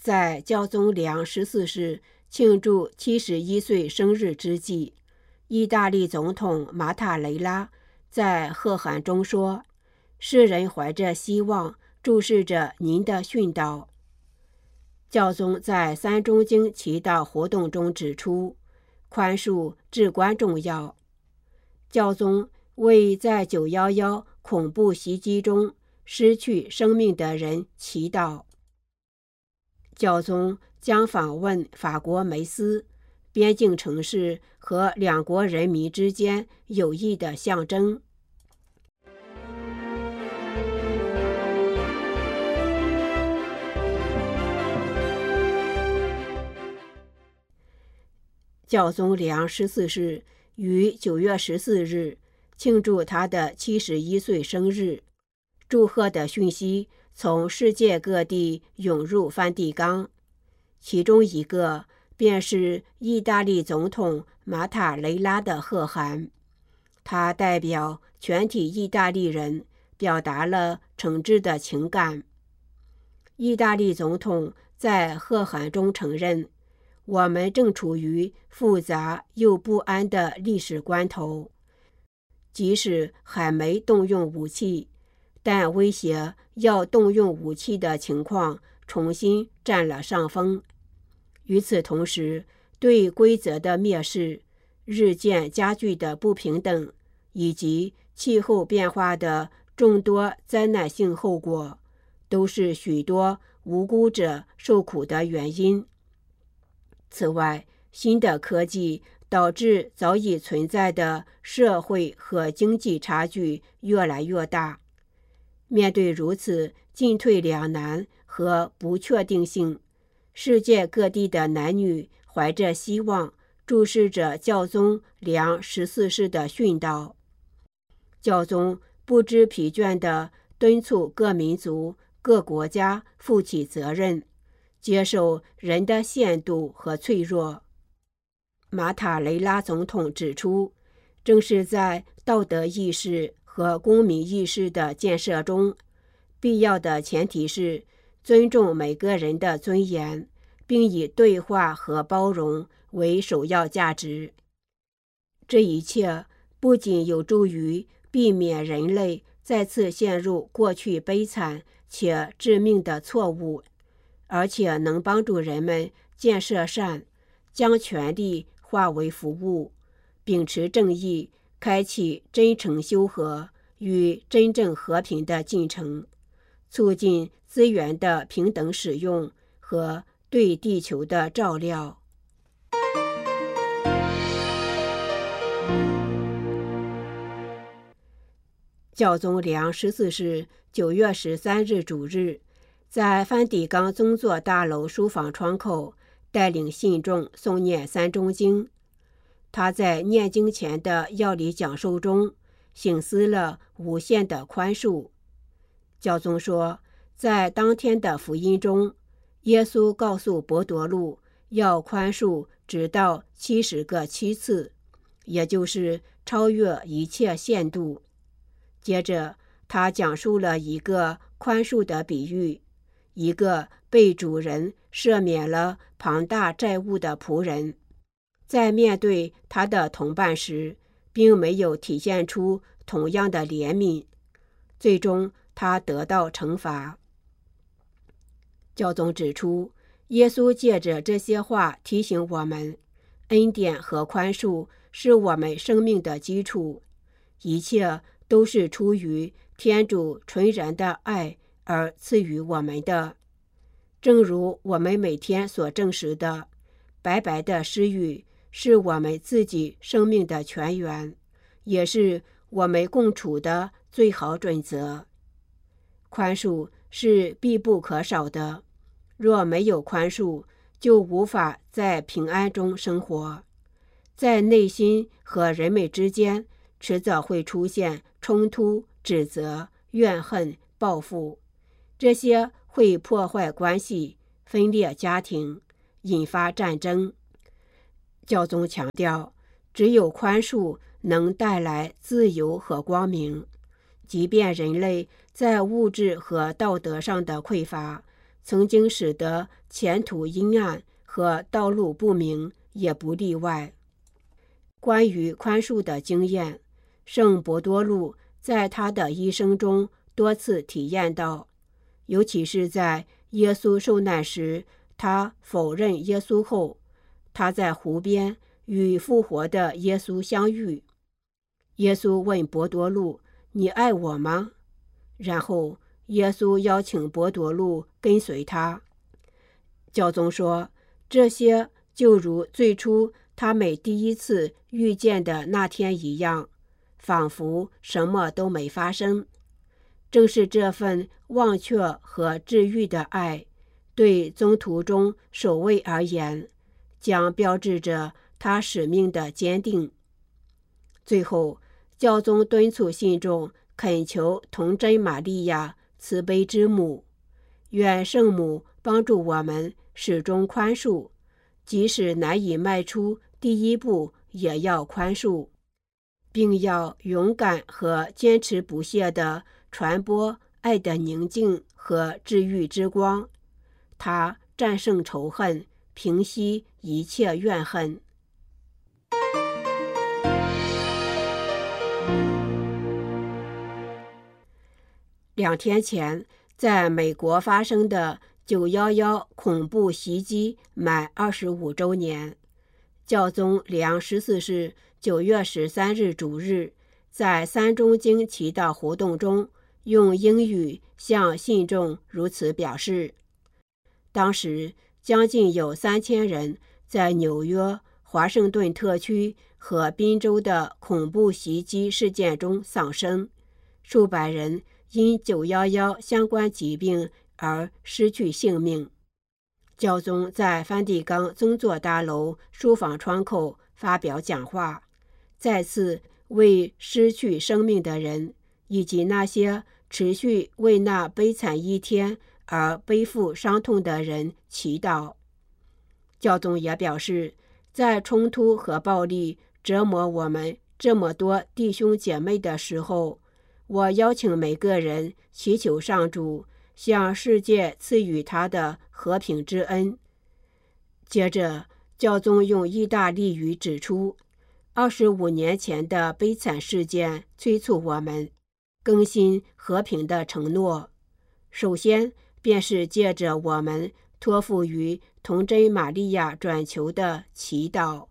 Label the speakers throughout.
Speaker 1: 在教宗良14世庆祝71岁生日之际，意大利总统马塔雷拉在贺函中说：“世人怀着希望注视着您的训导。”教宗在三中经祈祷活动中指出，宽恕至关重要。教宗为在911恐怖袭击中失去生命的人祈祷。教宗将访问法国梅斯，边境城市和两国人民之间友谊的象征。教宗良14世于9月14日庆祝他的71岁生日，祝贺的讯息从世界各地涌入梵蒂冈，其中一个便是意大利总统马塔雷拉的贺函。他代表全体意大利人表达了诚挚的情感。意大利总统在贺函中承认，我们正处于复杂又不安的历史关头，即使还没动用武器，但威胁要动用武器的情况重新占了上风。与此同时，对规则的蔑视、日渐加剧的不平等以及气候变化的众多灾难性后果，都是许多无辜者受苦的原因。此外，新的科技导致早已存在的社会和经济差距越来越大。面对如此进退两难和不确定性，世界各地的男女怀着希望注视着教宗良14世的训导。教宗不知疲倦地敦促各民族、各国家负起责任，接受人的限度和脆弱。马塔雷拉总统指出，正是在道德意识和公民意识的建设中，必要的前提是尊重每个人的尊严，并以对话和包容为首要价值。这一切不仅有助于避免人类再次陷入过去悲惨且致命的错误，而且能帮助人们建设善，将权力化为服务，秉持正义，开启真诚修和与真正和平的进程，促进资源的平等使用和对地球的照料。教宗良14世9月13日主日，在梵蒂冈宗座大楼书房窗口带领信众诵念三中经。他在念经前的要理讲授中省思了无限的宽恕。教宗说，在当天的福音中，耶稣告诉伯多禄要宽恕直到70个7次，也就是超越一切限度。接着他讲述了一个宽恕的比喻，一个被主人赦免了庞大债务的仆人，在面对他的同伴时并没有体现出同样的怜悯，最终他得到惩罚。教宗指出，耶稣借着这些话提醒我们，恩典和宽恕是我们生命的基础，一切都是出于天主纯然的爱而赐予我们的。正如我们每天所证实的，白白的施予是我们自己生命的泉源，也是我们共处的最好准则。宽恕是必不可少的，若没有宽恕，就无法在平安中生活。在内心和人们之间，迟早会出现冲突、指责、怨恨、报复，这些会破坏关系，分裂家庭，引发战争。教宗强调，只有宽恕能带来自由和光明，即便人类在物质和道德上的匮乏， 曾经使得前途阴暗和道路不明也不例外。关于宽恕的经验，圣伯多禄在他的一生中多次体验到，尤其是在耶稣受难时，他否认耶稣后，他在湖边与复活的耶稣相遇。耶稣问伯多禄：“你爱我吗？”然后耶稣邀请伯多禄跟随他。教宗说，这些就如最初他们第一次遇见的那天一样，仿佛什么都没发生。正是这份忘却和治愈的爱，对宗徒中首位而言，将标志着他使命的坚定。最后，教宗敦促信众恳求童真玛利亚慈悲之母，愿圣母帮助我们始终宽恕，即使难以迈出第一步也要宽恕，并要勇敢和坚持不懈地传播爱的宁静和治愈之光。它战胜仇恨，平息一切怨恨。2天前，在美国发生的911恐怖袭击满25周年，教宗里昂14世9月13日主日在三中经祈祷活动中用英语向信众如此表示。当时将近有3000人在纽约、华盛顿特区和宾州的恐怖袭击事件中丧生，数百人因911相关疾病而失去性命。教宗在梵蒂冈宗座大楼书房窗口发表讲话，再次为失去生命的人以及那些持续为那悲惨一天而背负伤痛的人祈祷。教宗也表示，在冲突和暴力折磨我们这么多弟兄姐妹的时候，我邀请每个人祈求上主向世界赐予他的和平之恩。接着，教宗用意大利语指出，25年前的悲惨事件催促我们更新和平的承诺。首先，便是借着我们托付于童真玛利亚转求的祈祷。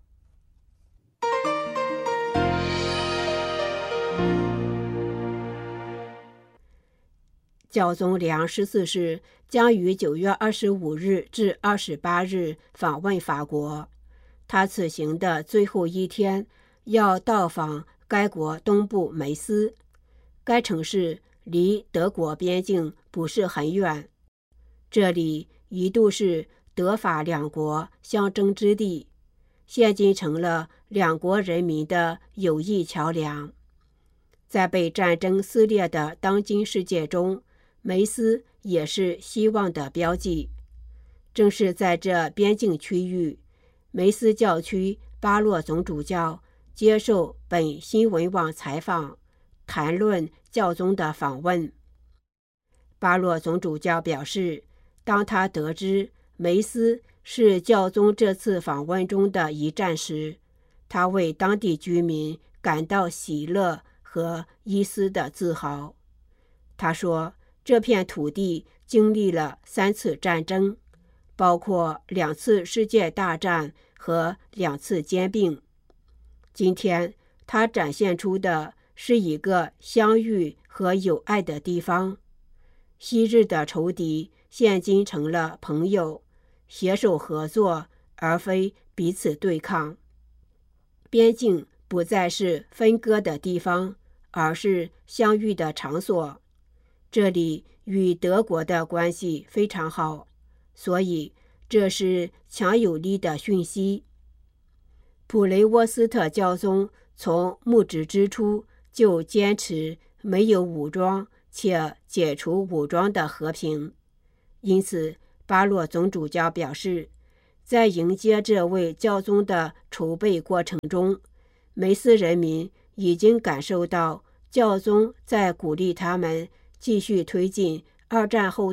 Speaker 1: 教宗里昂14世将于9月25日至28日访问法国。他此行的最后一天要到访该国东部梅斯。该城市离德国边境不是很远，这里一度是德法两国相争之地，现今成了两国人民的友谊桥梁。在被战争撕裂的当今世界中，梅斯也是希望的标记。正是在这边境区域，梅斯教区巴洛总主教接受本新闻网采访，谈论教宗的访问。巴洛总主教表示，当他得知梅斯是教宗这次访问中的一站时，他为当地居民感到喜乐和一丝的自豪。他说，这片土地经历了3次战争，包括2次世界大战和2次兼并。今天，它展现出的是一个相遇和友爱的地方。昔日的仇敌现今成了朋友，携手合作，而非彼此对抗。边境不再是分割的地方，而是相遇的场所。这里与德国的关系非常好，所以这是强有力的讯息。普雷沃斯特教宗从牧职之初就坚持没有武装且解除武装的和平，因此巴洛总主教表示，在迎接这位教宗的筹备过程中，梅斯人民已经感受到教宗在鼓励他们继续推进2战后的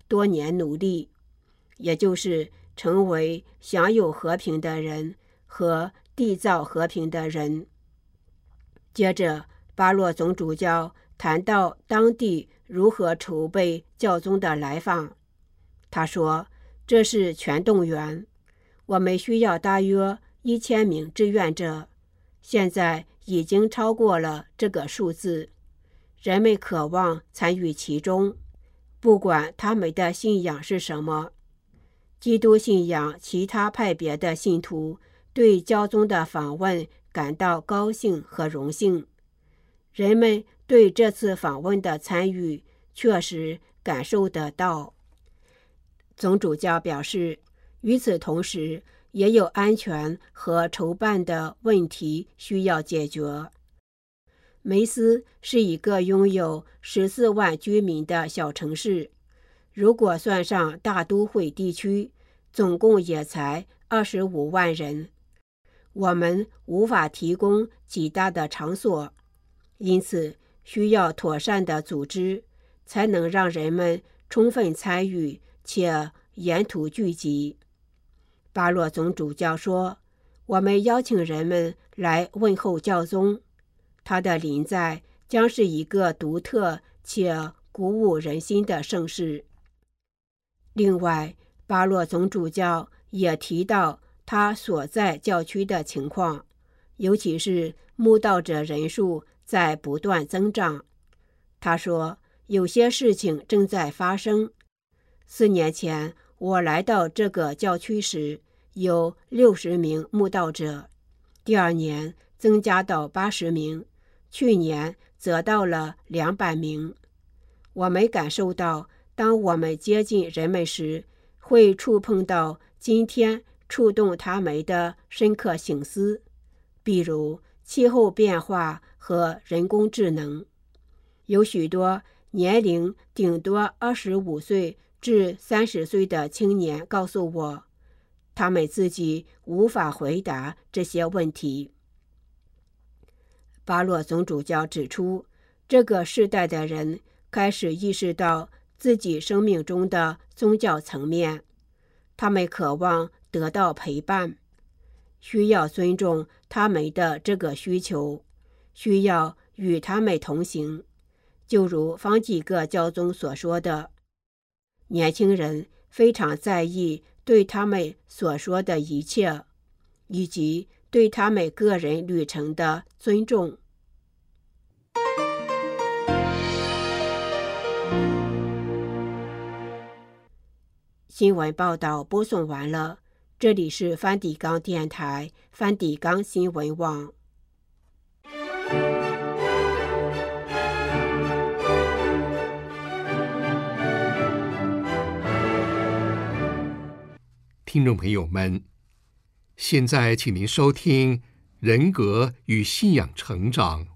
Speaker 1: 多年努力，也就是成为享有和平的人和缔造和平的人。接着，巴洛总主教谈到当地如何筹备教宗的来访。他说，这是全动员，我们需要大约1000名志愿者，现在已经超过了这个数字。人们渴望参与其中，不管他们的信仰是什么。基督信仰其他派别的信徒对教宗的访问感到高兴和荣幸。人们对这次访问的参与确实感受得到。总主教表示，与此同时，也有安全和筹办的问题需要解决。梅斯是一个拥有14万居民的小城市，如果算上大都会地区，总共也才25万人。我们无法提供极大的场所，因此需要妥善的组织，才能让人们充分参与且沿途聚集。巴洛总主教说，我们邀请人们来问候教宗，他的临在将是一个独特且鼓舞人心的盛事。另外，巴洛总主教也提到他所在教区的情况，尤其是慕道者人数在不断增长。他说，有些事情正在发生。4年前，我来到这个教区时，有60名慕道者，第2年增加到80名，去年则到了200名。我们感受到，当我们接近人们时，会触碰到今天触动他们的深刻省思，比如气候变化和人工智能。有许多年龄顶多25岁至30岁的青年告诉我，他们自己无法回答这些问题。巴洛总主教指出，这个世代的人开始意识到自己生命中的宗教层面，他们渴望得到陪伴，需要尊重他们的这个需求，需要与他们同行。就如方济各教宗所说的，年轻人非常在意对他们所说的一切，以及对他们个人旅程的尊重。新闻报道播送完了，这里是梵蒂冈电台梵蒂冈新闻网。
Speaker 2: 听众朋友们，现在请您收听《人格与信仰成长》